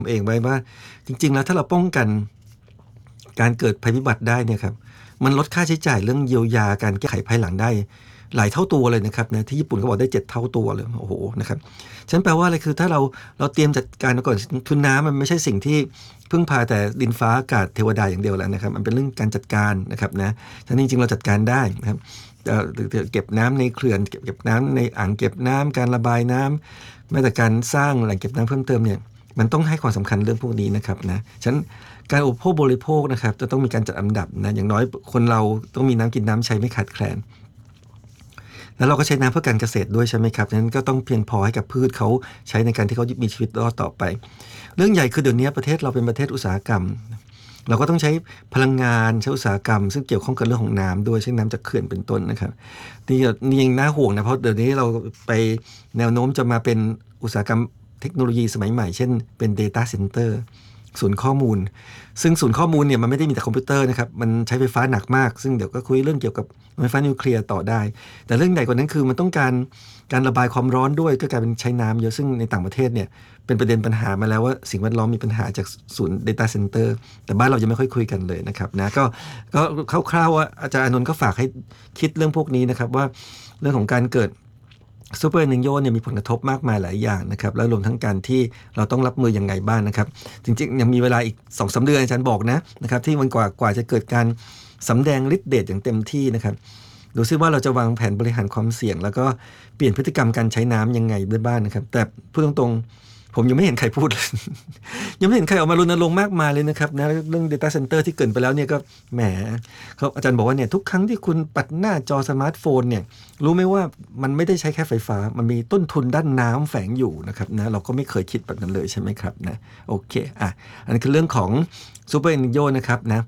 เองไว้ว่าจริงๆแล้วถ้าเราป้องกันการเกิดภัยพิบัติได้เนี่ยครับมันลดค่าใช้จ่ายเรื่องเยียวยาการแก้ไขภายหลังได้หลายเท่าตัวเลยนะครับนะที่ญี่ปุ่นเขาบอกได้7เท่าตัวเลยโอ้โหนะครับฉะนั้นแปลว่าอะไรคือถ้าเราเตรียมจัดการก่อนคือน้ำมันไม่ใช่สิ่งที่พึ่งพาแต่ดินฟ้าอากาศเทวดาอย่างเดียวแล้วนะครับมันเป็นเรื่องการจัดการนะครับนะฉะนั้นจริงๆเราจัดการได้นะครับเก็บน้ำในเขื่อนเก็บน้ำในอ่างเก็บน้ำการระบายน้ำแม้แต่การสร้างแหล่งเก็บน้ำเพิ่มเติมเนี่ยมันต้องให้ความสำคัญเรื่องพวกนี้นะครับนะฉะนั้นการอุปโภคบริโภคนะครับจะต้องมีการจัดอันดับนะอย่างน้อยคนเราต้องมีน้ำกินน้ำใช้ไม่ขาดแคลนแล้วเราก็ใช้น้ำเพื่อการเกษตรด้วยใช่ไหมครับฉะนั้นก็ต้องเพียงพอให้กับพืชเขาใช้ในการที่เขามีชีวิตรอดต่อไปเรื่องใหญ่คือเดี๋ยวนี้ประเทศเราเป็นประเทศอุตสาหกรรมเราก็ต้องใช้พลังงานใช้อุตสาหกรรมซึ่งเกี่ยวข้องกับเรื่องของน้ำด้วยเช่นน้ำจากเขื่อนเป็นต้นนะครับนี่ยังน่าห่วงนะเพราะเดี๋ยวนี้เราไปแนวโน้มจะมาเป็นอุตสาหกรรมเทคโนโลยีสมัยใหม่เช่นเป็น Data Center ศูนย์ข้อมูลซึ่งศูนย์ข้อมูลเนี่ยมันไม่ได้มีแต่คอมพิวเตอร์นะครับมันใช้ไฟฟ้าหนักมากซึ่งเดี๋ยวก็คุยเรื่องเกี่ยวกับไฟฟ้านิวเคลียร์ต่อได้แต่เรื่องใหญ่กว่านั้นคือมันต้องการระบายความร้อนด้วยก็กลายเป็นใช้น้ำเยอะซึ่งในต่างประเทศเนี่ยเป็นประเด็นปัญหามาแล้วว่าสิ่งแวดล้อมมีปัญหาจากศูนย์ Data Center แต่บ้านเรายังไม่ค่อยคุยกันเลยนะครับนะก็คร่าวๆว่าอาจารย์อานนท์ก็ฝากให้คิดเรื่องพวกนี้นะครับว่าเรื่องของการเกิดซูเปอร์เอลนิโญเนี่ยมีผลกระทบมากมายหลายอย่างนะครับแล้วรวมทั้งการที่เราต้องรับมือยังไงบ้างนะครับจริงๆยังมีเวลาอีก 2-3 เดือนอาจารย์บอกนะครับที่มันกว่าจะเกิดการสำแดงฤทธิ์เดชอย่างเต็มที่นะครับดูซิว่าเราจะวางแผนบริหารความเสี่ยงแล้วก็เปลี่ยนพฤติกรรมการใช้น้ำยังไงได้บ้างนะครับแต่พูดตรงๆผมยังไม่เห็นใครพูดเลย ยังไม่เห็นใครออกมารณรงค์มากมายเลยนะครับนะเรื่อง Data Center ที่เกินไปแล้วเนี่ยก็แหมเขาอาจารย์บอกว่าเนี่ยทุกครั้งที่คุณปัดหน้าจอสมาร์ทโฟนเนี่ยรู้ไหมว่ามันไม่ได้ใช้แค่ไฟฟ้ามันมีต้นทุนด้านน้ำแฝงอยู่นะครับนะเราก็ไม่เคยคิดแบบนั้นเลยใช่ไหมครับนะโอเคอันนี้คือเรื่องของซูเปอร์เอลนิโญนะครับนะ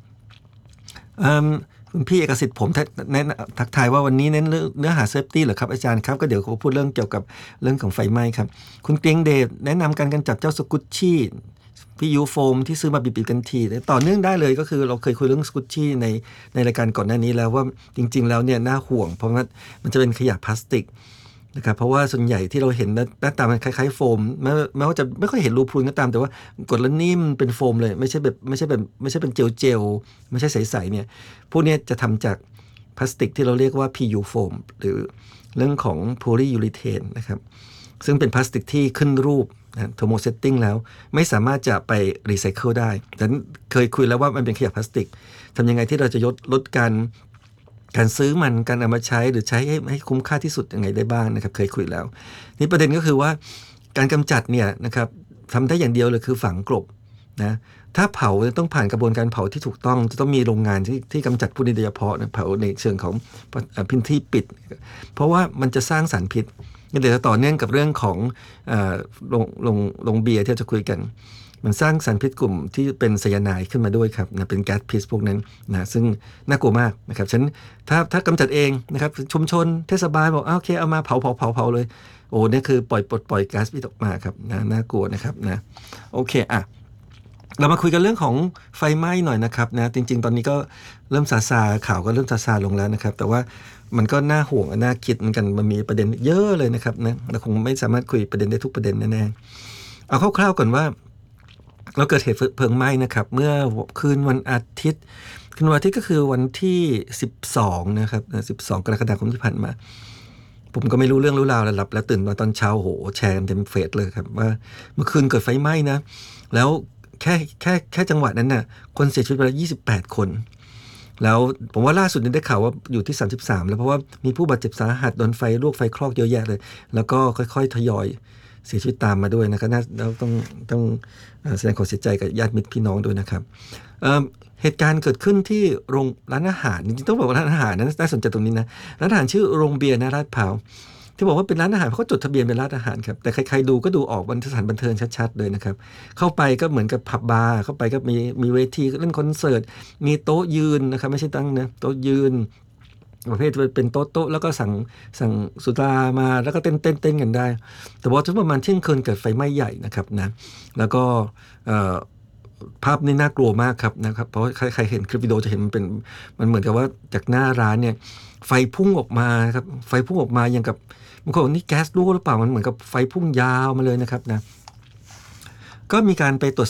คุณพี่เอกสิทธิ์ผมทักทายว่าวันนี้เน้นเนื้อหาเซฟตี้เหรอครับอาจารย์ครับก็เดี๋ยวเขาพูดเรื่องเกี่ยวกับเรื่องของไฟไหม้ครับคุณเกรียงเดชแนะนำการกำจัดเจ้าสกุชชี่พี่ยูโฟมที่ซื้อมาบีบๆกันทีต่อเนื่องได้เลยก็คือเราเคยคุยเรื่องสกุชชี่ในรายการก่อนหน้านี้แล้วว่าจริงๆแล้วเนี่ยน่าห่วงเพราะว่ามันจะเป็นขยะพลาสติกนะครับเพราะว่าส่วนใหญ่ที่เราเห็นหน้าตามันคล้ายๆโฟมแม้ว่าจะไม่ค่อยเห็นรูพรุนก็ตามแต่ว่ากดแล้วนิ่มเป็นโฟมเลยไม่ใช่เป็นเจลไม่ใช่ใสๆเนี่ยพวกนี้จะทำจากพลาสติกที่เราเรียกว่า PU โฟมหรือเรื่องของโพลียูรีเทนนะครับซึ่งเป็นพลาสติกที่ขึ้นรูปโทโมเซตติ้งแล้วไม่สามารถจะไปรีไซเคิลได้แต่เคยคุยแล้วว่ามันเป็นขยะพลาสติกทำยังไงที่เราจะลดการซื้อมันการเอามาใช้หรือใช้ให้คุ้มค่าที่สุดยังไงได้บ้างนะครับเคยคุยแล้วนี่ประเด็นก็คือว่าการกำจัดเนี่ยนะครับทำได้อย่างเดียวเลยคือฝังกลบนะถ้าเผาต้องผ่านกระบวนการเผาที่ถูกต้องจะต้องมีโรงงานที่กำจัดพวกนี้โดยเฉพาะเผาในเชิงของพื้นที่ปิดเพราะว่ามันจะสร้างสารพิษเดี๋ยวจะต่อเนื่องกับเรื่องของโรงเบียร์ที่จะคุยกันมันสร้างสารพิษกลุ่มที่เป็นไซยาไนด์ขึ้นมาด้วยครับนะเป็นแก๊สพิษพวกนั้นนะซึ่งน่ากลัวมากนะครับฉะนั้นถ้ากำจัดเองนะครับชุมชนเทศบาลบอกโอเคเอามาเผาเลยโอ้นี่คือปล่อยแก๊สพิษออกมาครับนะน่ากลัวนะครับนะโอเคเรามาคุยกันเรื่องของไฟไหม้หน่อยนะครับนะจริงๆตอนนี้ก็เริ่มซาข่าวก็เริ่มซาลงแล้วนะครับแต่ว่ามันก็น่าห่วงน่าคิดเหมือนกันมันมีประเด็นเยอะเลยนะครับนะเราคงไม่สามารถคุยประเด็นได้ทุกประเด็นแน่ๆเอาคร่าวๆก่อนว่าเราเกิดเหตุเพลิงไหม้นะครับเมื่อคืนวันอาทิตย์ก็คือวันที่12นะครับ12 กรกฎาคมที่ผ่านมาผมก็ไม่รู้เรื่องรู้ราวแล้วหลับแล้วตื่นมาตอนเช้าโหแชร์เต็มเฟซเลยครับว่าเมื่อคืนเกิดไฟไหม้นะแล้วแค่จังหวัดนั้นน่ะคนเสียชีวิตไปแล้ว28 คนแล้วผมว่าล่าสุดนี้ได้ข่าวว่าอยู่ที่33แล้วเพราะว่ามีผู้บาดเจ็บสาหัสโดนไฟลวกไฟคลอกเยอะแยะเลยแล้วก็ค่อยๆทยอยเสียชีวิตตามมาด้วยนะครับแล้วต้องแสดงความเสียใจกับญาติมิตรพี่น้องด้วยนะครับเหตุการณ์เกิดขึ้นที่ร้านอาหารจริงๆต้องบอกว่าร้านอาหารนั้นน่าสนใจตรงนี้นะร้านอาหารชื่อโรงเบียร์ลาดพร้าวที่บอกว่าเป็นร้านอาหารเพราะเขาจดทะเบียนเป็นร้านอาหารครับแต่ใครๆดูก็ดูออกเป็นสถานบันเทิงชัดๆเลยนะครับเข้าไปก็เหมือนกับผับบาร์เข้าไปก็มีเวทีเล่นคอนเสิร์ตมีโต๊ะยืนนะครับไม่ใช่ตั้งนะโต๊ะยืนประเภทเป็นโต๊ะแล้วก็สั่งสุรามาแล้วก็เต้นกันได้แต่ว่าประมาณเที่ยงคืนเกิดไฟไหม้ใหญ่นะครับนะแล้วก็ภาพนี่น่ากลัวมากครับนะครับเพราะใครเห็นคลิปวิดีโอจะเห็นมันเหมือนกับว่าจากหน้าร้านเนี่ยไฟพุ่งออกมาครับไฟพุ่งออกมาอย่างกับบางคนบอกนี่แก๊สรั่วหรือเปล่ามันเหมือนกับไฟพุ่งยาวมาเลยนะครับนะก็มีการไปตรวจ